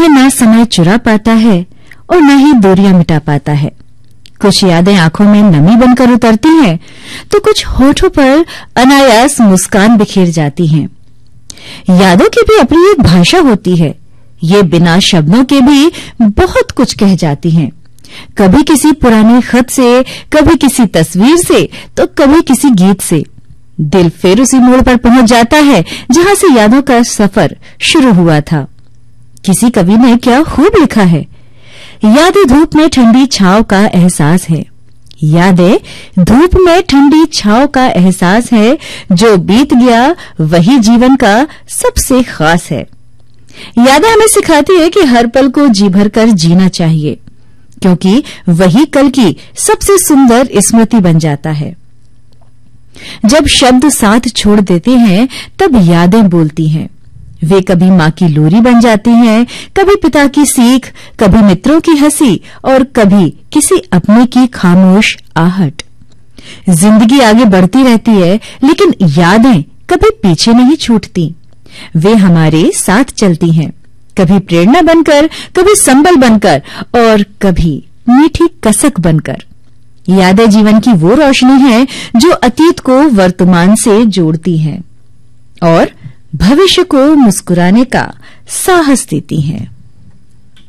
ये ना समय चुरा पाता है और न ही दूरियां मिटा पाता है। कुछ यादें आंखों में नमी बनकर उतरती हैं, तो कुछ होठों पर अनायास मुस्कान बिखेर जाती हैं। यादों की भी अपनी एक भाषा होती है। ये बिना शब्दों के भी बहुत कुछ कह जाती हैं। कभी किसी पुराने खत से, कभी किसी तस्वीर से, तो कभी किसी गीत से। दिल फिर उसी मोड़ पर पहुंच जाता है जहां से यादों का सफर शुरू हुआ था। किसी कवि ने क्या खूब लिखा है, यादें धूप में ठंडी छांव का एहसास है। यादें धूप में ठंडी छांव का एहसास है, जो बीत गया वही जीवन का सबसे खास है। यादें हमें सिखाती है कि हर पल को जी भर कर जीना चाहिए, क्योंकि वही कल की सबसे सुंदर स्मृति बन जाता है। जब शब्द साथ छोड़ देते हैं, तब यादें बोलती हैं। वे कभी माँ की लोरी बन जाती हैं, कभी पिता की सीख, कभी मित्रों की हंसी और कभी किसी अपने की खामोश आहट। जिंदगी आगे बढ़ती रहती है, लेकिन यादें कभी पीछे नहीं छूटती। वे हमारे साथ चलती हैं, कभी प्रेरणा बनकर, कभी संबल बनकर और कभी मीठी कसक बनकर। यादें जीवन की वो रोशनी है जो अतीत को वर्तमान से जोड़ती है और भविष्य को मुस्कुराने का साहस देती हैं।